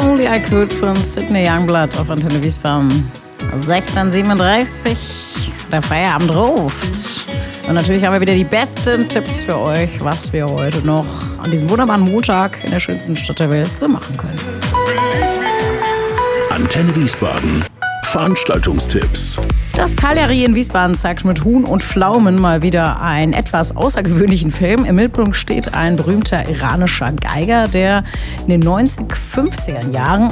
Only I Could von Sydney Youngblood auf Antenne Wiesbaden. 16:37, der Feierabend ruft. Und natürlich haben wir wieder die besten Tipps für euch, was wir heute noch an diesem wunderbaren Montag in der schönsten Stadt der Welt so machen können. Antenne Wiesbaden. Veranstaltungstipps. Das Cagliari in Wiesbaden zeigt mit Huhn und Pflaumen mal wieder einen etwas außergewöhnlichen Film. Im Mittelpunkt steht ein berühmter iranischer Geiger, der in den 1950er Jahren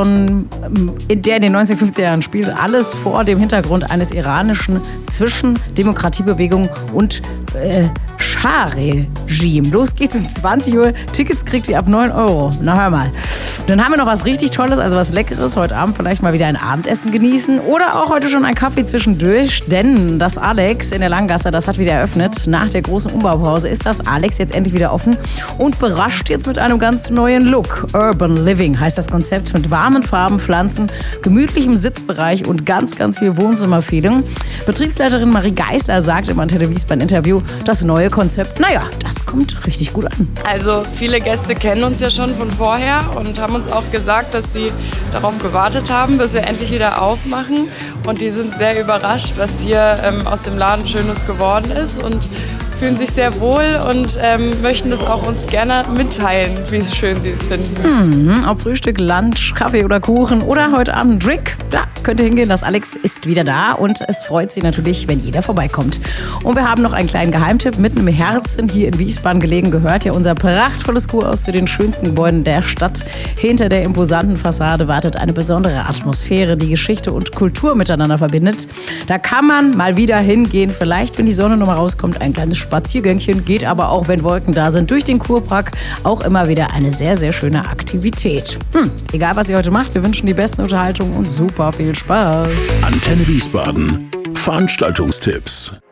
spielt, alles vor dem Hintergrund eines iranischen Zwischendemokratiebewegung und Schah-Regime. Los geht's um 20 Uhr. Tickets kriegt ihr ab 9 Euro. Na, hör mal. Dann haben wir noch was richtig Tolles, also was Leckeres. Heute Abend vielleicht mal wieder ein Abendessen genießen oder auch heute schon ein Kaffee zwischendurch, denn das Alex in der Langgasse, das hat wieder eröffnet. Nach der großen Umbaupause ist das Alex jetzt endlich wieder offen und berascht jetzt mit einem ganz neuen Look. Urban Living heißt das Konzept, mit warmen Farben, Pflanzen, gemütlichem Sitzbereich und ganz, ganz viel Wohnzimmerfeeling. Betriebsleiterin Marie Geisler sagt im Antenne Wiesbaden Interview, das neue Konzept, naja, das kommt richtig gut an. Also viele Gäste kennen uns ja schon von vorher und haben uns auch gesagt, dass sie darauf gewartet haben, bis wir endlich wieder aufmachen. Und die sind sehr überrascht, was hier aus dem Laden Schönes geworden ist und fühlen sich sehr wohl und möchten das auch uns gerne mitteilen, wie schön sie es finden. Ob Frühstück, Lunch, Kaffee oder Kuchen oder heute Abend ein Drink, da könnt ihr hingehen. Das Alex ist wieder da und es freut sich natürlich, wenn jeder vorbeikommt. Und wir haben noch einen kleinen Geheimtipp. Mitten im Herzen hier in Wiesbaden gelegen gehört ja unser prachtvolles Kurhaus zu den schönsten Gebäuden der Stadt. Hinter der imposanten Fassade wartet eine besondere Atmosphäre, die Geschichte und Kultur miteinander verbindet. Da kann man mal wieder hingehen. Vielleicht, wenn die Sonne noch mal rauskommt, ein kleines Spaziergängchen, geht aber auch, wenn Wolken da sind, durch den Kurpark auch immer wieder eine sehr, sehr schöne Aktivität. Egal, was ihr heute macht, wir wünschen die besten Unterhaltungen und super viel Spaß. Antenne Wiesbaden. Veranstaltungstipps.